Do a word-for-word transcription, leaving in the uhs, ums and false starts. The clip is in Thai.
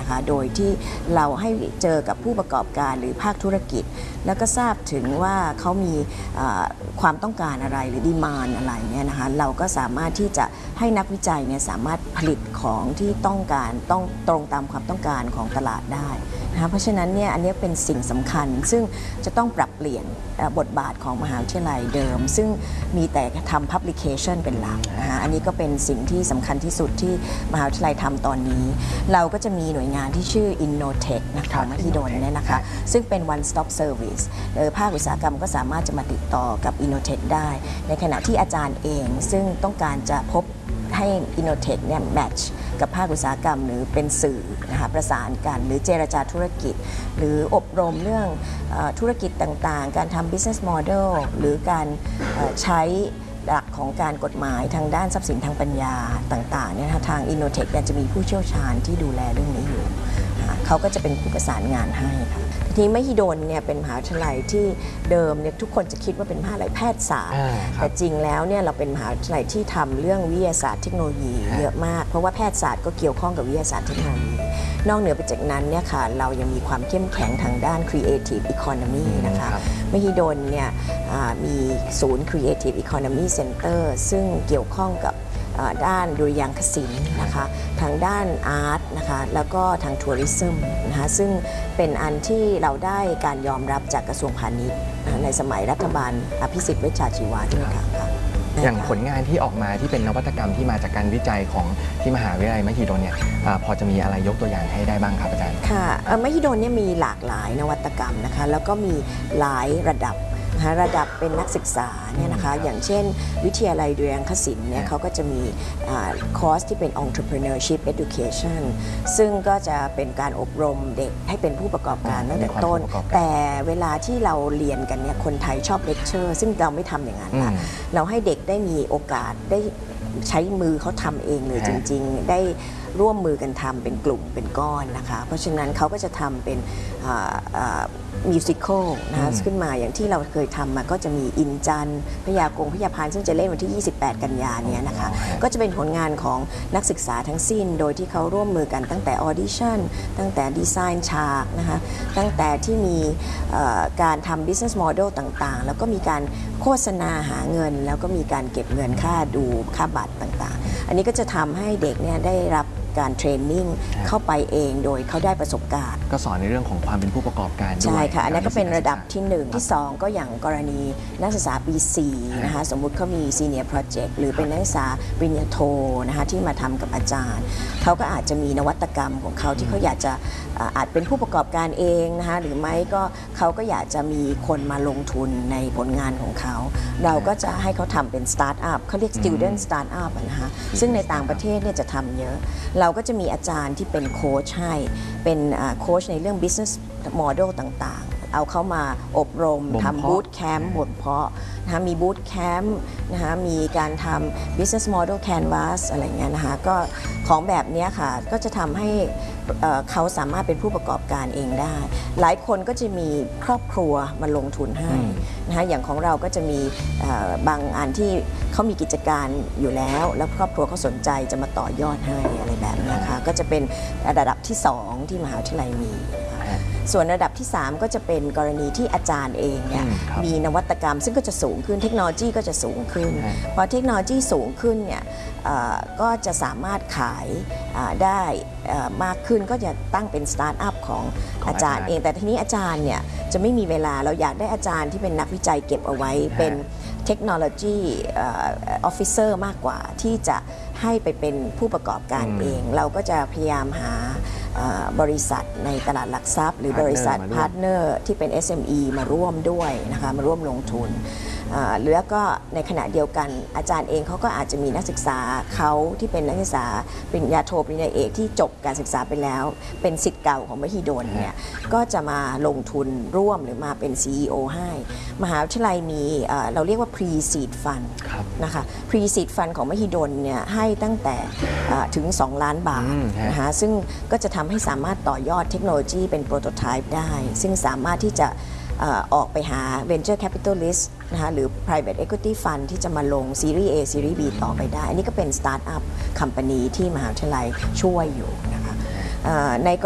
นะคะโดยที่เราให้เจอกับผู้ประกอบการหรือภาคธุรกิจแล้วก็ทราบถึงว่าเขามีความต้องการอะไรหรือดีมานด์อะไรเนี่ยนะคะเราก็สามารถที่จะให้นักวิจัยเนี่ยสามารถผลิตของที่ต้องการต้องตรงตามความต้องการของตลาดได้นะคะเพราะฉะนั้นเนี่ยอันนี้เป็นสิ่งสำคัญซึ่งจะต้องปรับเปลี่ยนบทบาทของมหาวิทยาลัยเดิมซึ่งมีแต่ทำ publication เป็นหลักนะคะอันนี้ก็เป็นสิ่งที่สำคัญที่สุดที่มหาวิทยาลัยทำตอนนี้เราก็จะมีหน่วยงานที่ชื่อ Innotech นะคะมหิดลเนี่ยนะคะซึ่งเป็น one stop service โดยภาคอุตสาหกรรมก็สามารถจะมาติดต่อกับ Innotech ได้ในขณะที่อาจารย์เองซึ่งต้องการจะพบให้ Innotech เนี่ยแมทช์กับภาคอุตสาหกรรมหรือเป็นสื่อนะคะประสานกันหรือเจรจาธุรกิจหรืออบรมเรื่องธุรกิจต่างๆการทำ business model หรือการใช้หลักของการกฎหมายทางด้านทรัพย์สินทางปัญญาต่างๆเนี่ยทาง Innotech จะมีผู้เชี่ยวชาญที่ดูแลเรื่องนี้อยู่เขาก็จะเป็นผู้ประสานงานให้ค่ะทีนี้มหิดลเนี่ยเป็นมหาวิทยาลัยที่เดิมเนี่ยทุกคนจะคิดว่าเป็นมหาวิทยาลัยแพทยศาสตร์แต่จริงแล้วเนี่ยเราเป็นมหาวิทยาลัยที่ทำเรื่องวิทยาศาสตร์เทคโนโลยีเยอะมากเพราะว่าแพทยศาสตร์ก็เกี่ยวข้องกับวิทยาศาสตร์เทคโนโลยีนอกเหนือไปจากนั้นเนี่ยค่ะเรายังมีความเข้มแข็งทางด้าน Creative Economy นะคะมหิดลเนี่ยมีศูนย์ Creative Economy Center ซึ่งเกี่ยวข้องกับด้านดุริยางคศิลป์นะคะทางด้านอาร์ตนะคะแล้วก็ทางทัวริซึมนะคะซึ่งเป็นอันที่เราได้การยอมรับจากกระทรวงพาณิชย์ในสมัยรัฐบาลอภิสิทธิ์เวชชาชีวะด้วยค่ะอย่างผลงานที่ออกมาที่เป็นนวัตกรรมที่มาจากการวิจัยของที่มหาวิทยาลัยมหิดลเนี่ยพอจะมีอะไรยกตัวอย่างให้ได้บ้างครับอาจารย์ค่ะมหิดลเนี่ยมีหลากหลายนวัตกรรมนะคะแล้วก็มีหลายระดับระดับเป็นนักศึกษาเนี่ยนะคะอย่างเช่นวิทยาลัยดุริยางคศิลป์เนี่ยเขาก็จะมีคอร์สที่เป็น entrepreneurship education ซึ่งก็จะเป็นการอบรมเด็กให้เป็นผู้ประกอบการตั้งแต่ต้นแต่เวลาที่เราเรียนกันเนี่ยคนไทยชอบเลคเชอร์ซึ่งเราไม่ทำอย่างนั้นค่ะเราให้เด็กได้มีโอกาสได้ใช้มือเขาทำเองเลยจริงๆได้ร่วมมือกันทำเป็นกลุ่มเป็นก้อนนะคะเพราะฉะนั้นเขาก็จะทำเป็นมิวสิควลนะคะขึ้นมาอย่างที่เราเคยทำมาก็จะมีอินจันพยากงพยาพานซึ่งจะเล่นวันที่ ยี่สิบแปด กันยาเนี่ยนะคะก็จะเป็นผลงานของนักศึกษาทั้งสิ้นโดยที่เขาร่วมมือกันตั้งแต่ออดิชั่นตั้งแต่ดีไซน์ฉากนะคะตั้งแต่ที่มีการทำ business model ต่างๆแล้วก็มีการโฆษณาหาเงินแล้วก็มีการเก็บเงินค่าดูค่าบัตรต่างๆอันนี้ก็จะทำให้เด็กเนี่ยได้รับการเทรนนิ่งเข้าไปเองโดยเขาได้ประสบการณ์ก็สอนในเรื่องของความเป็นผู้ประกอบการด้วยใช่ค่ะอันนั้นก็เป็นระดับที่หนึ่งที่สองก็อย่างกรณีนักศึกษาปีสี่นะคะสมมุติเขามีซีเนียร์โปรเจกต์หรือเป็นนักศึกษาปริญญาโทนะคะที่มาทำกับอาจารย์เขาก็อาจจะมีนวัตกรรมของเขาที่เขาอยากจะอาจเป็นผู้ประกอบการเองนะคะหรือไม่ก็เขาก็อยากจะมีคนมาลงทุนในผลงานของเขาเราก็จะให้เขาทำเป็นสตาร์ทอัพเขาเรียก student startup นะคะซึ่งในต่างประเทศเนี่ยจะทำเยอะเราก็จะมีอาจารย์ที่เป็นโค้ชให้เป็นโค้ชในเรื่อง business model ต่างๆเอาเข้ามาอบรมทำบูตแคมป์บ่มเพาะนะคะมีบูตแคมป์นะคะมีการทำ business model canvas อะไรเงี้ยนะคะก็ของแบบนี้ค่ะก็จะทำให้เขาสามารถเป็นผู้ประกอบการเองได้หลายคนก็จะมีครอบครัวมาลงทุนให้นะคะอย่างของเราก็จะมีบางอันที่เขามีกิจการอยู่แล้วแล้วครอบครัวเขาสนใจจะมาต่อยอดให้อะไรแบบนี้ค่ะก็จะเป็นระดับที่สองที่มหาวิทยาลัยมีส่วนระดับที่สามก็จะเป็นกรณีที่อาจารย์เองเนี่ยมีนวัตกรรมซึ่งก็จะสูงขึ้นเทคโนโลยีก็จะสูงขึ้นพอเทคโนโลยีสูงขึ้นเนี่ยก็จะสามารถขายได้มากขึ้นก็จะตั้งเป็นสตาร์ทอัพของอาจารย์เองแต่ทีนี้อาจารย์เนี่ยจะไม่มีเวลาเราอยากได้อาจารย์ที่เป็นนักวิจัยเก็บเอาไว้เป็นเทคโนโลยีออฟฟิเซอร์มากกว่าที่จะให้ไปเป็นผู้ประกอบการเองเราก็จะพยายามหาบริษัทในตลาดหลักทรัพย์หรือบริษัทพาร์ทเนอร์ที่เป็น เอส เอ็ม อี มาร่วมด้วยนะคะมาร่วมลงทุนหรือก็ในขณะเดียวกันอาจารย์เองเขาก็อาจจะมีนักศึกษาเขาที่เป็นนักศึกษาปริญญาโทปริญญาเอกที่จบการศึกษาไปแล้วเป็นศิษย์เก่าของมหิดลเนี่ยก็จะมาลงทุนร่วมหรือมาเป็น ซี อี โอ ให้มหาวิทยาลัยมีเราเรียกว่า Pre-Seed Fund นะคะ Pre-Seed Fund ของมหิดลเนี่ยให้ตั้งแต่ถึงสองล้านบาทนะคะซึ่งก็จะทำให้สามารถต่อยอดเทคโนโลยีเป็นโปรโตไทป์ได้ซึ่งสามารถที่จะออกไปหา Venture Capitalist นะคะหรือ Private Equity Fund ที่จะมาลง Series A Series B ต่อไปได้อันนี้ก็เป็น Startup Company ที่มหาวิทยาลัยช่วยอยู่นะคะใน